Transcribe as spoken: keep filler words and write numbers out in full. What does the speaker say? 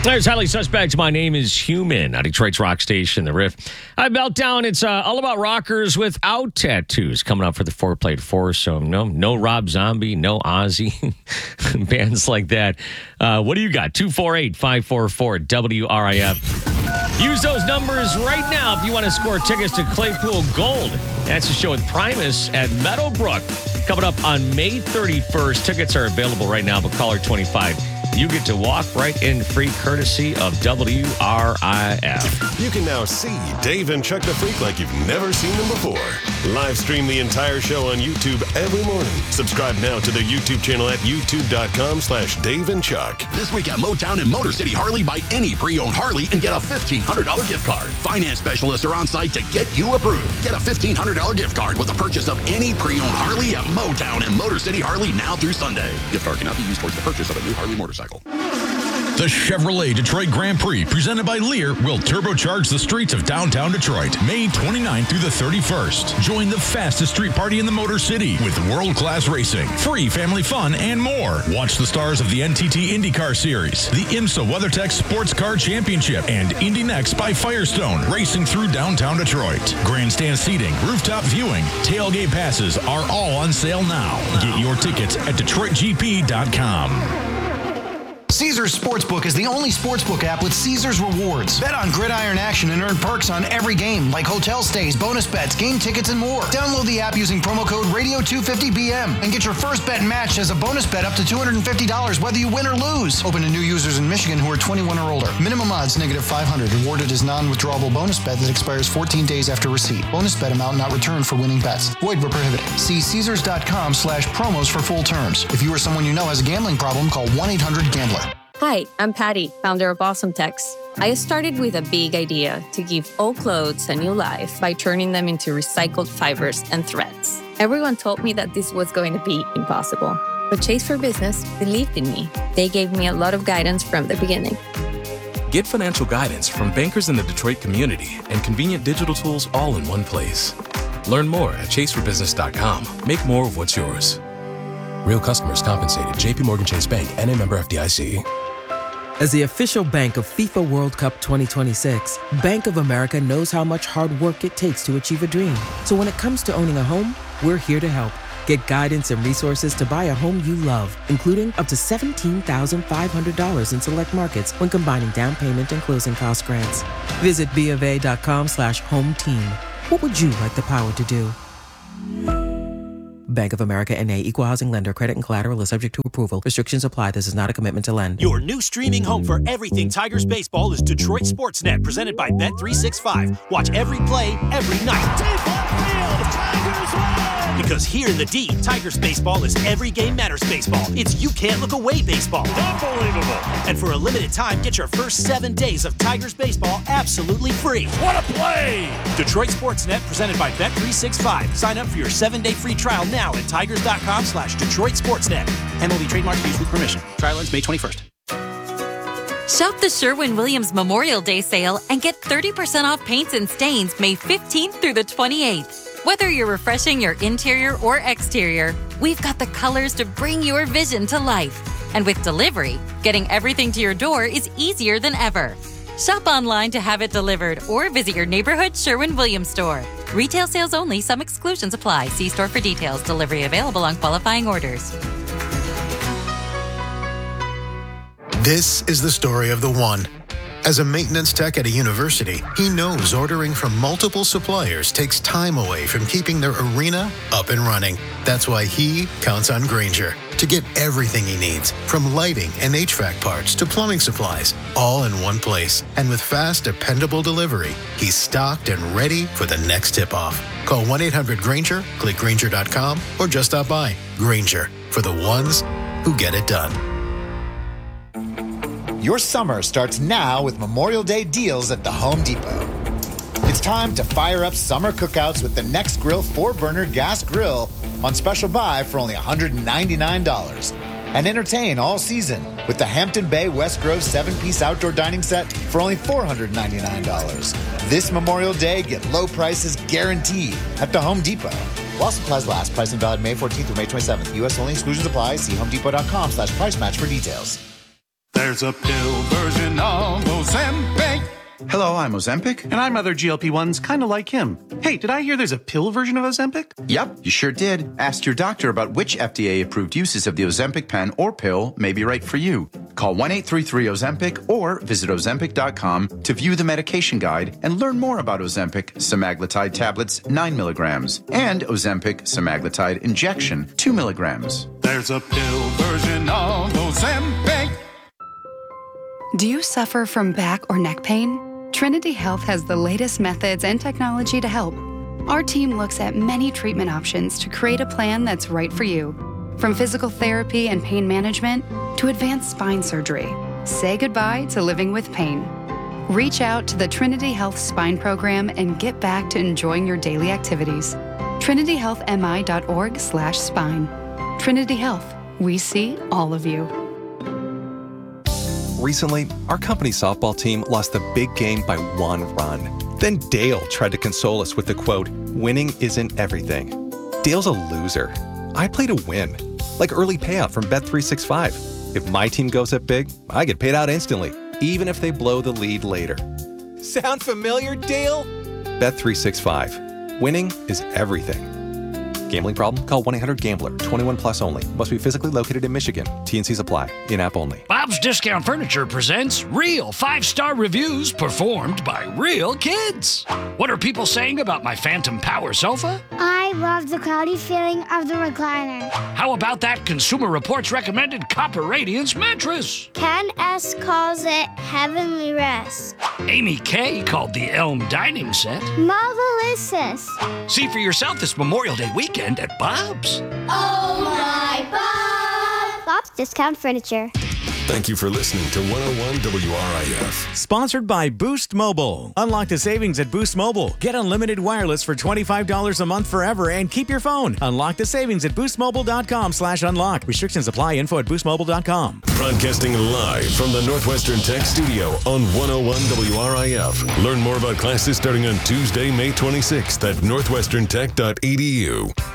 There's Highly Suspects. My name is Human. On Detroit's Rock Station, The Riff. I Meltdown. It's uh, all about rockers without tattoos coming up for the Four Plate Four. So no, no Rob Zombie, no Ozzy, bands like that. Uh, what do you got? two four eight, five four four, W R I F. Use those numbers right now if you want to score tickets to Claypool Gold. That's the show with Primus at Meadowbrook. Coming up on May thirty-first. Tickets are available right now, but caller twenty-five. You get to walk right in free courtesy of W R I F. You can now see Dave and Chuck the Freak like you've never seen them before. Live stream the entire show on YouTube every morning. Subscribe now to their YouTube channel at youtube.com slash Dave and Chuck. This week at Motown and Motor City Harley, buy any pre-owned Harley and get a fifteen hundred dollars gift card. Finance specialists are on site to get you approved. Get a fifteen hundred dollars gift card with the purchase of any pre-owned Harley at Motown and Motor City Harley now through Sunday. Gift card cannot be used towards the purchase of a new Harley motorcycle. The Chevrolet Detroit Grand Prix, presented by Lear, will turbocharge the streets of downtown Detroit, May twenty-ninth through the thirty-first. Join the fastest street party in the Motor City with world-class racing, free family fun, and more. Watch the stars of the N T T IndyCar Series, the IMSA WeatherTech Sports Car Championship, and Indy Next by Firestone, racing through downtown Detroit. Grandstand seating, rooftop viewing, tailgate passes are all on sale now. Get your tickets at Detroit G P dot com. Caesars Sportsbook is the only sportsbook app with Caesars Rewards. Bet on gridiron action and earn perks on every game, like hotel stays, bonus bets, game tickets, and more. Download the app using promo code radio two fifty B M and get your first bet matched as a bonus bet up to two hundred fifty dollars whether you win or lose. Open to new users in Michigan who are twenty-one or older. Minimum odds negative five hundred. Awarded as non-withdrawable bonus bet that expires fourteen days after receipt. Bonus bet amount not returned for winning bets. Void where prohibited. See Caesars.com slash promos for full terms. If you or someone you know has a gambling problem, call one eight hundred gambler. Hi, I'm Patty, founder of Awesome Tex. I started with a big idea to give old clothes a new life by turning them into recycled fibers and threads. Everyone told me that this was going to be impossible, but Chase for Business believed in me. They gave me a lot of guidance from the beginning. Get financial guidance from bankers in the Detroit community and convenient digital tools all in one place. Learn more at chase for business dot com. Make more of what's yours. Real customers compensated. J P Morgan Chase Bank, N A member F D I C. As the official bank of FIFA World Cup twenty twenty-six, Bank of America knows how much hard work it takes to achieve a dream. So when it comes to owning a home, we're here to help. Get guidance and resources to buy a home you love, including up to seventeen thousand five hundred dollars in select markets when combining down payment and closing cost grants. Visit BofA.com slash home team. What would you like the power to do? Bank of America N A, Equal Housing Lender. Credit and collateral is subject to approval. Restrictions apply. This is not a commitment to lend. Your new streaming home for everything Tigers baseball is Detroit Sportsnet, presented by Bet three sixty-five. Watch every play, every night. Deep left field, Tigers win! Because here in the D, Tigers baseball is every game matters baseball. It's you can't look away baseball. Unbelievable! And for a limited time, get your first seven days of Tigers baseball absolutely free. What a play! Detroit Sportsnet, presented by Bet three sixty-five. Sign up for your seven-day free trial now at tigers.com slash Detroit Sportsnet. M L B trademark used with permission. Trial ends May twenty-first. Shop the Sherwin-Williams Memorial Day sale and get thirty percent off paints and stains May fifteenth through the twenty-eighth. Whether you're refreshing your interior or exterior, we've got the colors to bring your vision to life. And with delivery, getting everything to your door is easier than ever. Shop online to have it delivered or visit your neighborhood Sherwin-Williams store. Retail sales only. Some exclusions apply. See store for details. Delivery available on qualifying orders. This is the story of the one. As a maintenance tech at a university, he knows ordering from multiple suppliers takes time away from keeping their arena up and running. That's why he counts on Grainger to get everything he needs, from lighting and H V A C parts to plumbing supplies, all in one place. And with fast, dependable delivery, he's stocked and ready for the next tip-off. Call one eight hundred Grainger, click Grainger dot com, or just stop by. Grainger, for the ones who get it done. Your summer starts now with Memorial Day deals at the Home Depot. It's time to fire up summer cookouts with the Next Grill four burner gas grill on special buy for only one hundred ninety-nine dollars. And entertain all season with the Hampton Bay West Grove seven piece outdoor dining set for only four hundred ninety-nine dollars. This Memorial Day, get low prices guaranteed at the Home Depot. While supplies last, price and valid May fourteenth through May twenty-seventh. U S only, exclusions apply. See homedepot.com slash price match for details. There's a pill version of Ozempic. Hello, I'm Ozempic. And I'm other G L P ones kind of like him. Hey, did I hear there's a pill version of Ozempic? Yep, you sure did. Ask your doctor about which F D A-approved uses of the Ozempic pen or pill may be right for you. Call one eight three three Ozempic or visit Ozempic dot com to view the medication guide and learn more about Ozempic semaglutide tablets nine milligrams and Ozempic semaglutide injection two milligrams. There's a pill version of Ozempic. Do you suffer from back or neck pain? Trinity Health has the latest methods and technology to help. Our team looks at many treatment options to create a plan that's right for you. From physical therapy and pain management to advanced spine surgery. Say goodbye to living with pain. Reach out to the Trinity Health Spine Program and get back to enjoying your daily activities. trinity health m i dot org slash spine. Trinity Health. We see all of you. Recently, our company softball team lost the big game by one run. Then Dale tried to console us with the quote, "Winning isn't everything." Dale's a loser. I play to win, like early payout from Bet three sixty-five. If my team goes up big, I get paid out instantly, even if they blow the lead later. Sound familiar, Dale? Bet three sixty-five. Winning is everything. Gambling problem? Call one eight hundred gambler. twenty-one plus only. Must be physically located in Michigan. T and Cs apply. In-app only. Bob's Discount Furniture presents real five-star reviews performed by real kids. What are people saying about my Phantom Power sofa? I love the cloudy feeling of the recliner. How about that Consumer Reports recommended Copper Radiance mattress? Ken S. calls it heavenly rest. Amy K. called the Elm dining set Marvelous. See for yourself this Memorial Day weekend at Bob's. Oh my Bob! Bob's Discount Furniture. Thank you for listening to one oh one W R I F. Sponsored by Boost Mobile. Unlock the savings at Boost Mobile. Get unlimited wireless for twenty-five dollars a month forever and keep your phone. Unlock the savings at boost mobile dot com slash unlock. Restrictions apply. Info at boost mobile dot com. Broadcasting live from the Northwestern Tech Studio on one oh one W R I F. Learn more about classes starting on Tuesday, May twenty-sixth at northwestern tech dot e d u.